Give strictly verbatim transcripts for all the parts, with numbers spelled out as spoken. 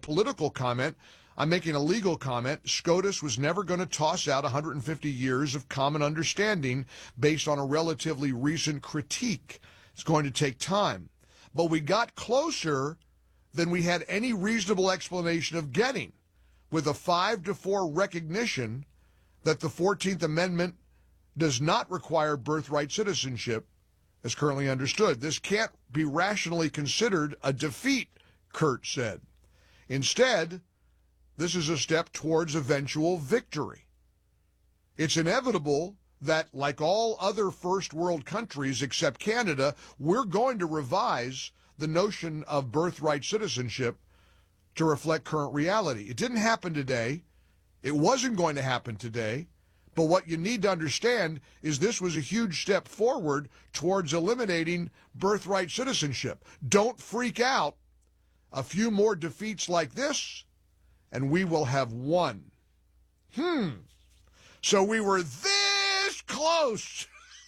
political comment. I'm making a legal comment. SCOTUS was never going to toss out one hundred fifty years of common understanding based on a relatively recent critique. It's going to take time. But we got closer than we had any reasonable explanation of getting, with a five to four recognition that the fourteenth Amendment does not require birthright citizenship as currently understood. This can't be rationally considered a defeat, Kurt said. Instead, this is a step towards eventual victory. It's inevitable that, like all other first world countries except Canada, we're going to revise the notion of birthright citizenship to reflect current reality. It didn't happen today. It wasn't going to happen today. But what you need to understand is this was a huge step forward towards eliminating birthright citizenship. Don't freak out. A few more defeats like this, and we will have won. Hmm. So we were this close.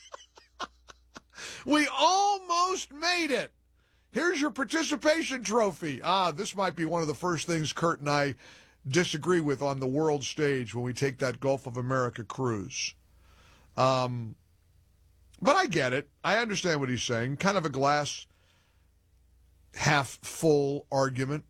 We almost made it. Here's your participation trophy. Ah, this might be one of the first things Kurt and I disagree with on the world stage when we take that Gulf of America cruise. Um, but I get it. I understand what he's saying. Kind of a glass half full argument.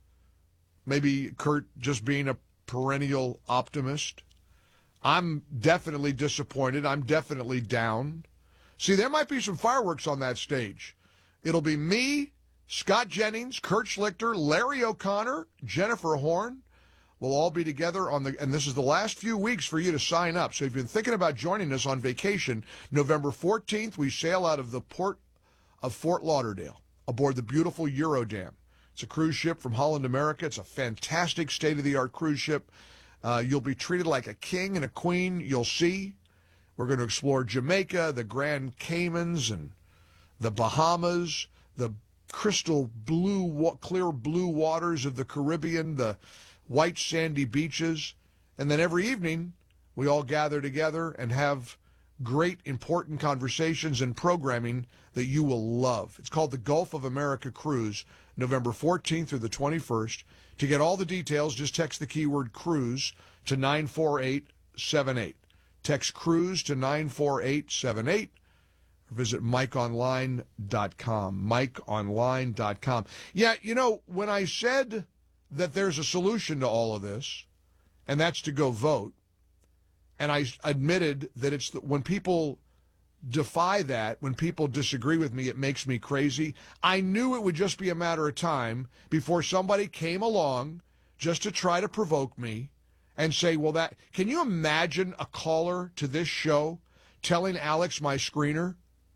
Maybe Kurt just being a perennial optimist. I'm definitely disappointed. I'm definitely down. See, there might be some fireworks on that stage. It'll be me, Scott Jennings, Kurt Schlichter, Larry O'Connor, Jennifer Horn. We'll all be together on the, and this is the last few weeks for you to sign up. So if you've been thinking about joining us on vacation, November fourteenth, we sail out of the port of Fort Lauderdale aboard the beautiful Eurodam. It's a cruise ship from Holland America. It's a fantastic state-of-the-art cruise ship. Uh, you'll be treated like a king and a queen. You'll see. We're going to explore Jamaica, the Grand Caymans, and the Bahamas, the crystal blue, clear blue waters of the Caribbean, the white sandy beaches. And then every evening, we all gather together and have great, important conversations and programming that you will love. It's called the Gulf of America Cruise, November fourteenth through the twenty-first. To get all the details, just text the keyword cruise to nine four eight seven eight. Text cruise to nine four eight seven eight. Or visit mike online dot com. mike online dot com. Yeah, you know, when I said that there's a solution to all of this, and that's to go vote, and I admitted that it's the, when people defy that, when people disagree with me, it makes me crazy. I knew it would just be a matter of time before somebody came along just to try to provoke me and say, well, that, can you imagine a caller to this show telling Alex, my screener,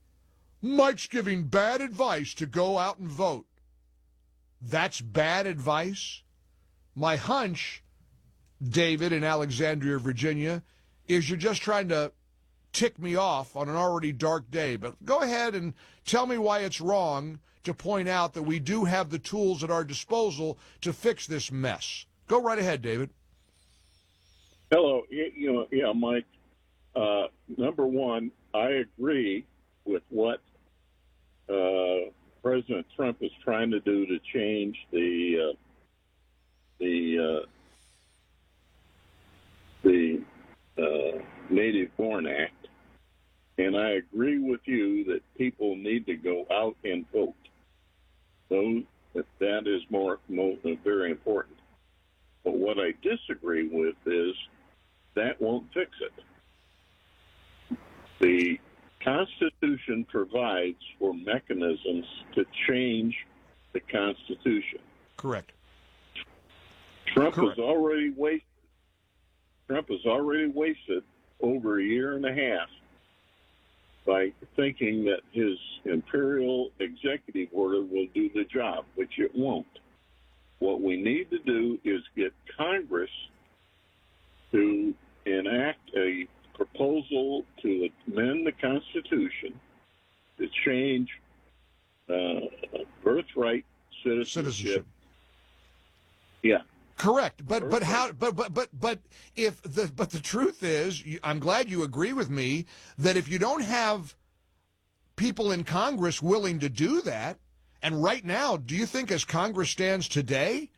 Mike's giving bad advice to go out and vote? That's bad advice? My hunch, David in Alexandria, Virginia, is you're just trying to tick me off on an already dark day. But go ahead and tell me why it's wrong to point out that we do have the tools at our disposal to fix this mess. Go right ahead, David. Hello. You know, yeah, Mike. Uh, number one, I agree with what uh, President Trump is trying to do to change the uh, the uh, the uh, Native Born Act. And I agree with you that people need to go out and vote. So that, that is more, more very important. But what I disagree with is that won't fix it. The Constitution provides for mechanisms to change the Constitution. Correct. Trump Correct. has already wasted. Trump has already wasted over a year and a half by thinking that his imperial executive order will do the job, which it won't. What we need to do is get Congress to enact a proposal to amend the Constitution to change uh, birthright citizenship. Citizenship. Yeah. Correct, but but how? But but but but if the but the truth is, I'm glad you agree with me that if you don't have people in Congress willing to do that, and right now, do you think as Congress stands today,